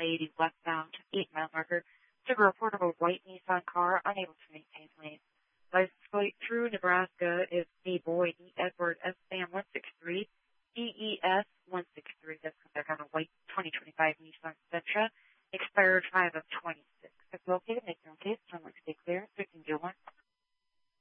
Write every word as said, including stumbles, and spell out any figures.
I eighty westbound, eight mile marker, took a report of a white Nissan car unable to maintain lane. License plate through Nebraska is D. Boyd, E. Edward, S. Sam one six three, D E S one six three. That's back on a white twenty twenty-five Nissan Sentra, expired five of twenty-six. If located, make your own case, turn like stay clear, fifteen oh one.